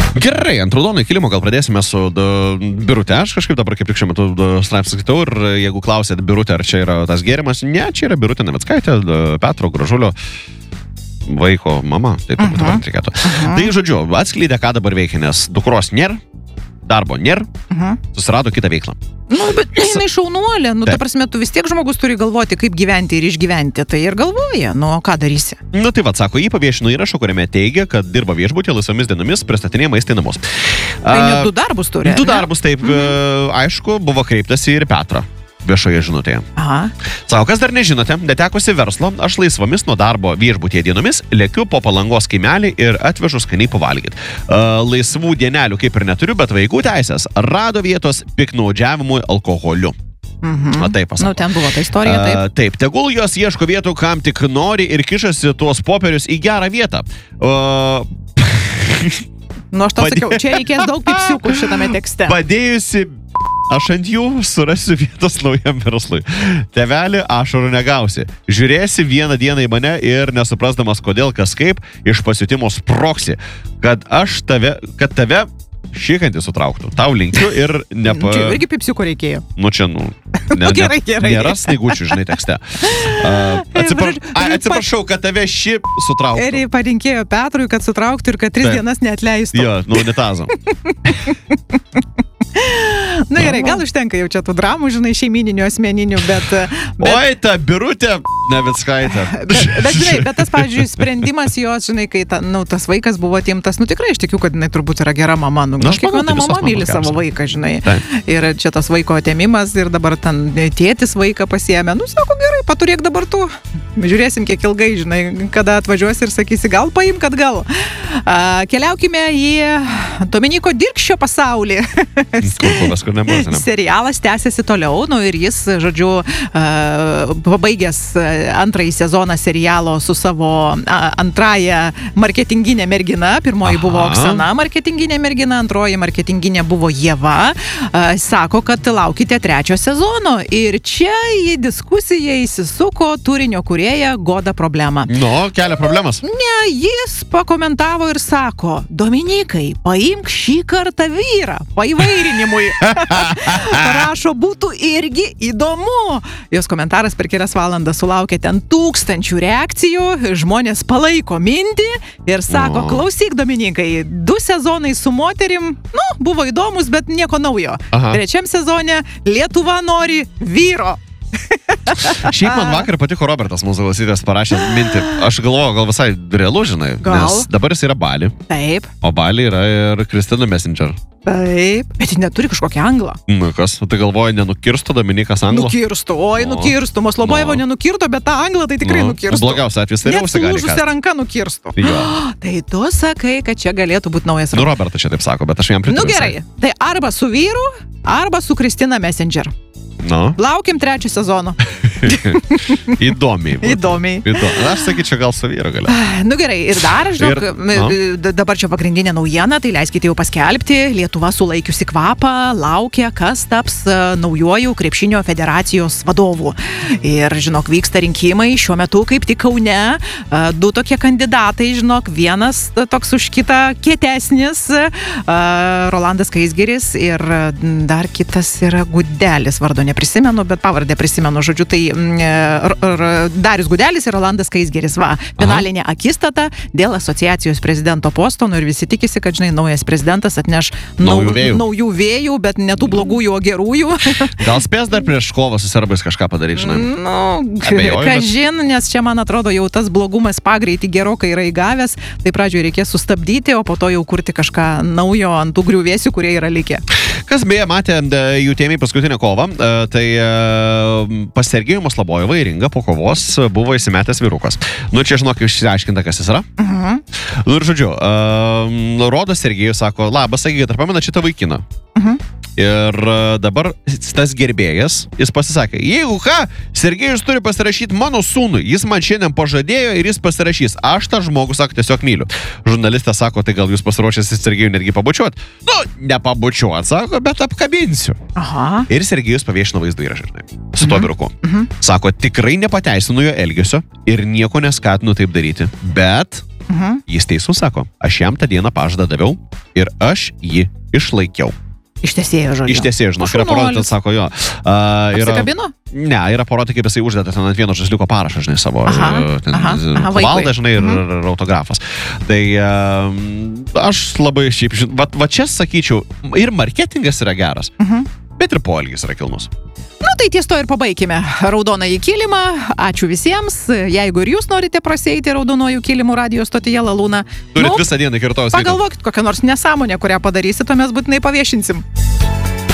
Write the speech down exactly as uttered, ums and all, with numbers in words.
Gerai, ant raudono kilimo gal pradėsime su Birute. Aš kažkaip dabar kaip tik šiuo metu straipsnį skaitau ir jeigu klausėt Birute, ar čia yra tas gėrimas, ne, čia yra Birutė Navickaitė, Petro Gražulio vaiko mama, taip turbūt uh-huh. reikėtų. Uh-huh. Tai, žodžiu, atskleidė, ką dabar veikia, nes dukros nėra, darbo nėra, uh-huh. susirado kitą veiklą. Nu, bet jinai šaunuolė, nu, ta prasme, tu vis tiek žmogus turi galvoti, kaip gyventi ir išgyventi, tai ir galvoja, nu, ką darysi? Nu, tai va, sako, jį paviešino įrašą, kuriame teigia, kad dirba viešbutė laisvomis dienomis, pristatinėja maistą į namus. Tai net du darbus turi, Du darbus, taip, mm. aišku, buvo kreiptasi ir Petrą viešoje žinutėje. Aha. Sako, kas dar nežinote, netekusi verslo, aš laisvomis nuo darbo viešbutyje dienomis lėkiu po Palangos kaimelį ir atvežu skaniai pavalgyti. Uh, laisvų dienelių kaip ir neturiu, bet vaikų teisės rado vietos piknaudžiavimui alkoholiu. Mhm. Na, taip pasako. Nu, ten buvo ta istorija, taip. Uh, taip, tegul jos ieško vietų, kam tik nori ir kišasi tuos popierius į gerą vietą. Uh... nu, aš tau Padė... sakiau, čia reikės daug pipsiukų šitame tekste. Padėjusi aš ant jų surasiu vietos naujam verslui. Tėvelį ašarų negausi. Žiūrėsi vieną dieną į mane ir nesuprasdamas kodėl, kas kaip, iš pasiutimo sproksi, kad aš tave, kad tave šikantį sutrauktų. Tau linkiu ir nepa... Čia irgi pipsiuko reikėjo. Nu čia, nu... Ne, nu gerai, gerai. Nėra snaigučių, žinai, tekste. Uh, atsipra... A, atsiprašau, kad tave ši sutrauktų. Ir palinkėjo Petrui, kad sutrauktų ir kad tris Taip. dienas neatleistų. Jo, nu unitazą. Na gerai, gal užtenka jau čia tų dramų, žinai, šeimininių, asmeninių, bet... bet... Oi, ta Birutė Navickaitė. bet, bet, žinai, bet tas, pavyzdžiui, sprendimas jos, žinai, kai ta, nu, tas vaikas buvo atimtas, nu tikrai, aš tikiu, kad jinai turbūt yra gera mama. Nu, nu, kiekviena mama myli savo vaiką, žinai. Taip. Ir čia tas vaiko atėmimas ir dabar ten tėtis vaiką pasiėmė. Nu, sako, gerai, paturėk dabar tu. Žiūrėsim, kiek ilgai, žinai, kada atvažiuosi ir sakysi, gal paimk atgal. A, keliaukime į Dominiko Dirkščio pasaulį. Kur buvęs, kur nebuvęs, ne? Serialas tęsiasi toliau, nu ir jis, žodžiu, uh, pabaigęs antrąjį sezoną serialo su savo uh, antrąją marketinginė mergina. Pirmoji Aha. buvo Oksana marketinginė mergina, antroji marketinginė buvo Ieva. Uh, sako, kad laukite trečio sezono. Ir čia į diskusiją įsisuko turinio kūrėja Goda Problema. Nu, kelia problemas. Ne, jis pakomentavo ir sako, Dominikai, paimk šį kartą vyrą, paivairinimui. Rašo, būtų irgi įdomu. Jos komentaras per kelias valandas sulaukė ten tūkstančių reakcijų, žmonės palaiko mintį ir sako, klausyk, Dominikai, du sezonai su moterim, nu, buvo įdomus, bet nieko naujo. Aha. Trečiam sezone Lietuva nori vyro. Šiaip man vakar patiko Robertas, mūsų klausytojas, parašė mintį. Aš galvoju, gal visai realu, žinai, gal. Nes dabar jis yra Bali. Taip. O Bali yra ir Kristina Messenger. Taip. Bet jis neturi kažkokį anglą. Nu, kas? Tai galvoju, nenukirsto Dominikas anglą? Nukirsto, oi, no. nukirsto. Maslobaevo no. nenukirto, bet tą anglą tai tikrai no. nukirsto. Blogiausia atvejis tai Net sulūžusią ranką nukirsto. Oh, tai tu sakai, kad čia galėtų būti naujas. Nu, Robertas čia taip sako, bet aš jam pritariu. Nu, gerai. Tai arba su vyru, arba su Kristina Messenger. No. Laukiam trečio sezono. Įdomiai. Įdomiai. Įdomiai. Aš sakyčiau, gal su vyru galia. Nu gerai, ir dar, žinok, ir, no. dabar čia pagrindinė naujiena, tai leiskite jau paskelbti. Lietuva sulaikiusi kvapą, laukia, kas taps naujuoju krepšinio federacijos vadovu. Ir, žinok, vyksta rinkimai šiuo metu kaip tik Kaune. Du tokie kandidatai, žinok, vienas toks už kitą kietesnis, Rolandas Skaisgiris, ir dar kitas yra Gudelis, vardo neprisimenu, bet pavardę prisimenu, žodžiu, tai r, r, Darius Gudelis ir Rolandas Skaisgiris, va, finalinė Aha. akistata dėl asociacijos prezidento posto, nu ir visi tikisi, kad, žinai, naujas prezidentas atneš nau, naujų, vėjų. naujų vėjų, bet ne tų blogųjų, o gerųjų. Gal spės dar prieš kovą su serbais kažką padaryti, žinai? Nu, kažin, nes čia, man atrodo, jau tas blogumas pagreitį gerokai yra įgavęs, tai pradžioje reikės sustabdyti, o po to jau kurti kažką naujo ant tų griuvėsių, kurie yra likę. Kas beje matė jų tėmiai paskutinę kovą, tai pas Sergejų Maslobojevą į ringą po kovos buvo įsimetęs vyrukas. Nu, čia žinok, išsiaiškinta, kas jis yra. Uh-huh. Nu ir žodžiu, uh, rodo Sergejus, sako, labas, sakykit, ar pamena šitą vaikiną? Uh-huh. Ir dabar tas gerbėjas, jis pasisakė, jeigu ką, Sergejus turi pasirašyti mano sūnui, jis man šiandien pažadėjo ir jis pasirašys. Aš tą žmogų, sako, tiesiog myliu. Žurnalistė sako, tai gal jūs pasiruošęs Sergejų netgi pabučiuot? Nu, nepabučiuot, sako, bet apkabinsiu. Aha. Ir Sergejus paviešino vaizdo įrašą, žinai, su tuo vyruku. Uh-huh. Sako, tikrai nepateisinu jo elgesio ir nieko neskatinu taip daryti, bet Mhm. Jis teisus sako, aš jam tą dieną pažadą daviau ir aš jį išlaikiau. Ištesėjo žodžiu. Ištesėjo, žinok, yra parodytas, sako jo. Uh, yra, Apsikabino? ne, yra parodyti, kaip jisai uždeda ten ant vieno žaisliuko parašą, žinai, savo Aha, ten, aha, aha, valdą, žinai, ir, Mhm. ir autografas. Tai uh, aš labai šiaip, žin, va, va čia sakyčiau, ir marketingas yra geras, Mhm. bet ir poelgis yra kilnus. Nu, tai ties to ir pabaikime. Raudonąjį kilimą. Ačiū visiems. Jeigu ir jūs norite prasieiti raudonojų kilimų radijo stotyje Lalūna, Turit visą dieną iki rytojus. pagalvokit kokią nors nesąmonę, kurią padarysit, o mes būtinai paviešinsim.